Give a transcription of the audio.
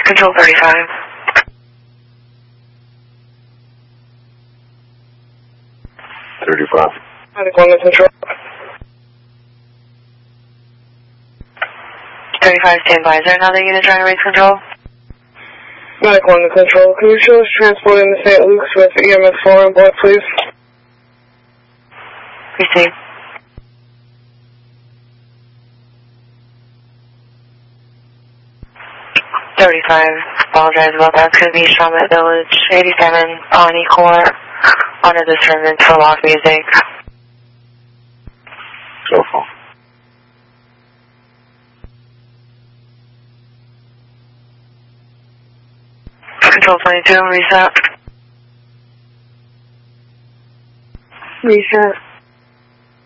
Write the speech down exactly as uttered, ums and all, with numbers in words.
Control thirty-five. thirty-five. Medic one to control. thirty-five, stand by. Is there another unit trying to raise control? Medic one to control. Can you show us transport into Saint Luke's with E M S four on board, please? Receive. thirty-five. Apologize about that. It's going to be Charlotte Village. eighty-seven on E-Core. Honor the servant for loud music. Cell phone. Control twenty-two, reset. Reset.